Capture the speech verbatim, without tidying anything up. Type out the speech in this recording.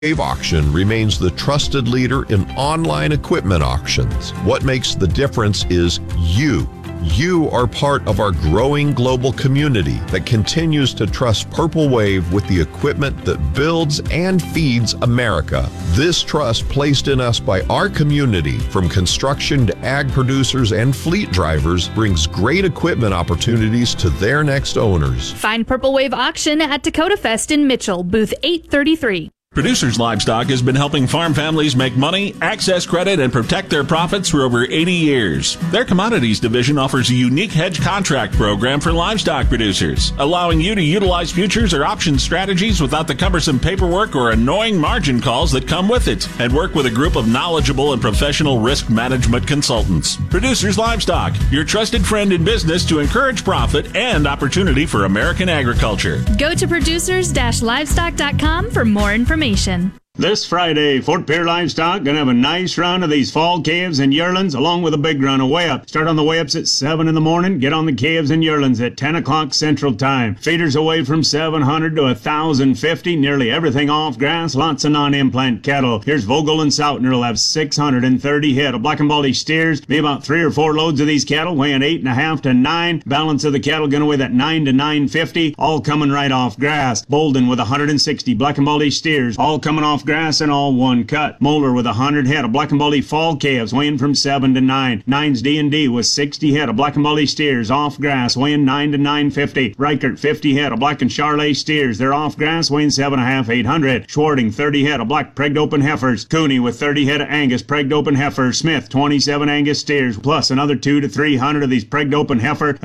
Wave Auction remains the trusted leader in online equipment auctions. What makes the difference is you. You are part of our growing global community that continues to trust Purple Wave with the equipment that builds and feeds America. This trust placed in us by our community, from construction to ag producers and fleet drivers, brings great equipment opportunities to their next owners. Find Purple Wave Auction at Dakota Fest in Mitchell, booth eight thirty-three. Producers Livestock has been helping farm families make money, access credit, and protect their profits for over eighty years. Their commodities division offers a unique hedge contract program for livestock producers, allowing you to utilize futures or option strategies without the cumbersome paperwork or annoying margin calls that come with it, and work with a group of knowledgeable and professional risk management consultants. Producers Livestock, your trusted friend in business to encourage profit and opportunity for American agriculture. Go to producers livestock dot com for more information. This Friday, Fort Pierre Livestock gonna have a nice run of these fall calves and yearlings, along with a big run of weigh-up. Start on the weigh-ups at seven in the morning. Get on the calves and yearlings at ten o'clock Central Time. Feeders away from seven hundred to one thousand fifty. Nearly everything off grass. Lots of non-implant cattle. Here's Vogel and Soutner will have six hundred thirty head of black and baldy steers. Be about three or four loads of these cattle, weighing eight and a half to nine. Balance of the cattle gonna weigh that nine to nine fifty. All coming right off grass. Bolden with one hundred sixty black and baldy steers. All coming off grass and all one cut. Moeller with one hundred head of black and baldy fall calves, weighing from seven to nine. Nine's D and D with sixty head of black and baldy steers off grass, weighing nine to nine fifty. Reichert fifty head of black and Charlet steers. They're off grass, weighing seven and a half, eight hundred. Schwarting thirty head of black pregged open heifers. Cooney with thirty head of Angus pregged open heifers. Smith twenty-seven Angus steers, plus another two to three hundred of these pregged open heifer